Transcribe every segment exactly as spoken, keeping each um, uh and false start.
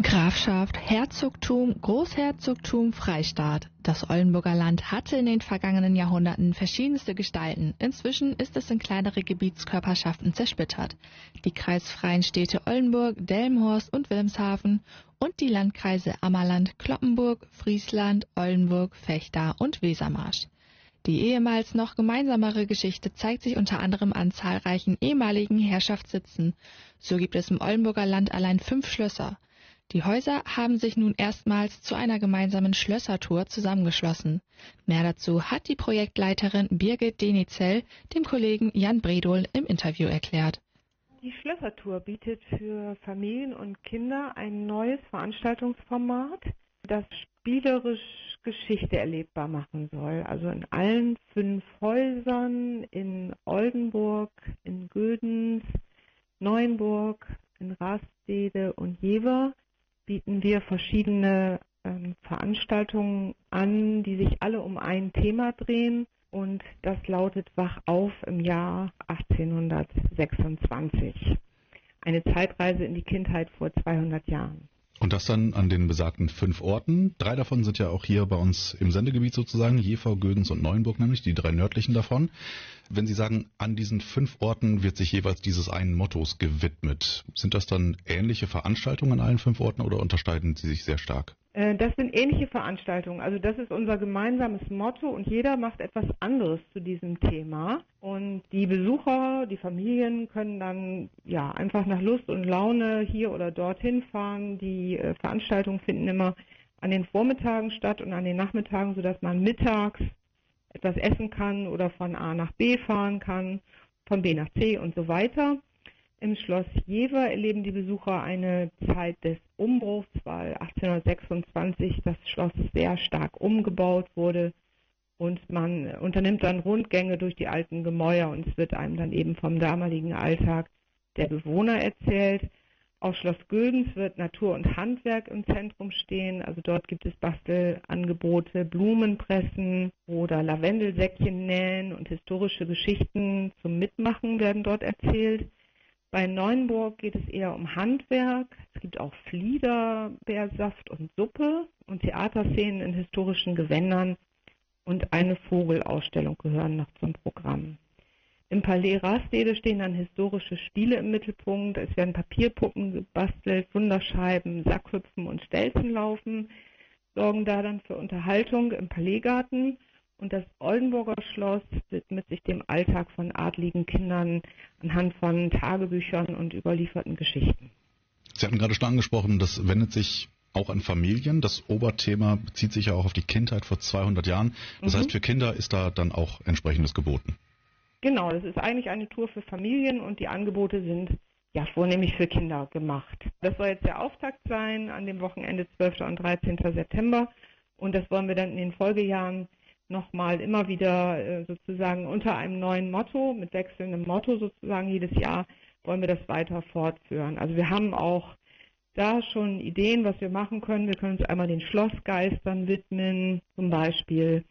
Grafschaft, Herzogtum, Großherzogtum, Freistaat. Das Oldenburger Land hatte in den vergangenen Jahrhunderten verschiedenste Gestalten. Inzwischen ist es in kleinere Gebietskörperschaften zersplittert. Die kreisfreien Städte Oldenburg, Delmenhorst und Wilhelmshaven und die Landkreise Ammerland, Cloppenburg, Friesland, Oldenburg, Vechta und Wesermarsch. Die ehemals noch gemeinsamere Geschichte zeigt sich unter anderem an zahlreichen ehemaligen Herrschaftssitzen. So gibt es im Oldenburger Land allein fünf Schlösser. Die Häuser haben sich nun erstmals zu einer gemeinsamen Schlössertour zusammengeschlossen. Mehr dazu hat die Projektleiterin Birgit Denizell dem Kollegen Jan Bredol im Interview erklärt. Die Schlössertour bietet für Familien und Kinder ein neues Veranstaltungsformat, das spielerisch Geschichte erlebbar machen soll. Also in allen fünf Häusern in Oldenburg, in Gödens, Neuenburg, in Rastede und Jever bieten wir verschiedene ähm, Veranstaltungen an, die sich alle um ein Thema drehen. Und das lautet Wach auf im Jahr achtzehnhundertsechsundzwanzig. Eine Zeitreise in die Kindheit vor zweihundert Jahren. Und das dann an den besagten fünf Orten. Drei davon sind ja auch hier bei uns im Sendegebiet sozusagen, Jever, Gödens und Neuenburg nämlich, die drei nördlichen davon. Wenn Sie sagen, an diesen fünf Orten wird sich jeweils dieses einen Mottos gewidmet, sind das dann ähnliche Veranstaltungen an allen fünf Orten oder unterscheiden sie sich sehr stark? Das sind ähnliche Veranstaltungen. Also das ist unser gemeinsames Motto und jeder macht etwas anderes zu diesem Thema. Und die Besucher, die Familien können dann ja einfach nach Lust und Laune hier oder dorthin fahren. Die äh, Veranstaltungen finden immer an den Vormittagen statt und an den Nachmittagen, sodass man mittags etwas essen kann oder von A nach B fahren kann, von B nach C und so weiter. Im Schloss Jever erleben die Besucher eine Zeit des Umbruchs, weil achtzehnhundertsechsundzwanzig das Schloss sehr stark umgebaut wurde und man unternimmt dann Rundgänge durch die alten Gemäuer und es wird einem dann eben vom damaligen Alltag der Bewohner erzählt. Auf Schloss Gödens wird Natur und Handwerk im Zentrum stehen, also dort gibt es Bastelangebote, Blumenpressen oder Lavendelsäckchen nähen und historische Geschichten zum Mitmachen werden dort erzählt. Bei Neuenburg geht es eher um Handwerk. Es gibt auch Flieder, Beersaft und Suppe und Theaterszenen in historischen Gewändern und eine Vogelausstellung gehören noch zum Programm. Im Palais Rastede stehen dann historische Spiele im Mittelpunkt. Es werden Papierpuppen gebastelt, Wunderscheiben, Sackhüpfen und Stelzenlaufen sorgen da dann für Unterhaltung im Palaisgarten. Und das Oldenburger Schloss widmet sich dem Alltag von adligen Kindern anhand von Tagebüchern und überlieferten Geschichten. Sie hatten gerade schon angesprochen, das wendet sich auch an Familien. Das Oberthema bezieht sich ja auch auf die Kindheit vor zweihundert Jahren. Das mhm. heißt, für Kinder ist da dann auch entsprechendes geboten. Genau, das ist eigentlich eine Tour für Familien und die Angebote sind ja vornehmlich für Kinder gemacht. Das soll jetzt der Auftakt sein an dem Wochenende zwölften und dreizehnten September und das wollen wir dann in den Folgejahren nochmal immer wieder äh, sozusagen unter einem neuen Motto, mit wechselndem Motto sozusagen jedes Jahr wollen wir das weiter fortführen. Also wir haben auch da schon Ideen, was wir machen können. Wir können uns einmal den Schlossgeistern widmen, zum Beispiel,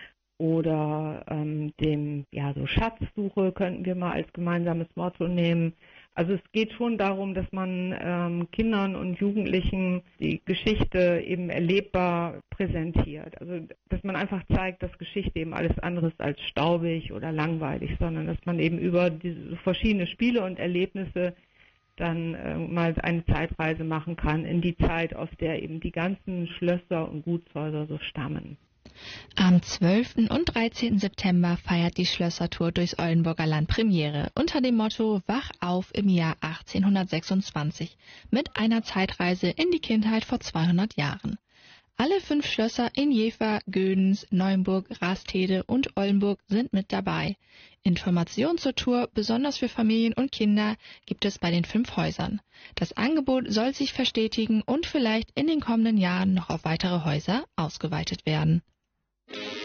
oder ähm, dem, ja, so Schatzsuche könnten wir mal als gemeinsames Motto nehmen. Also es geht schon darum, dass man ähm, Kindern und Jugendlichen die Geschichte eben erlebbar präsentiert. Also dass man einfach zeigt, dass Geschichte eben alles anderes als staubig oder langweilig, sondern dass man eben über diese verschiedene Spiele und Erlebnisse dann äh, mal eine Zeitreise machen kann in die Zeit, aus der eben die ganzen Schlösser und Gutshäuser so stammen. Am zwölften und dreizehnten September feiert die Schlössertour durchs Oldenburger Land Premiere unter dem Motto Wach auf im Jahr achtzehnhundertsechsundzwanzig mit einer Zeitreise in die Kindheit vor zweihundert Jahren. Alle fünf Schlösser in Jever, Gödens, Neuenburg, Rastede und Oldenburg sind mit dabei. Informationen zur Tour, besonders für Familien und Kinder, gibt es bei den fünf Häusern. Das Angebot soll sich verstetigen und vielleicht in den kommenden Jahren noch auf weitere Häuser ausgeweitet werden.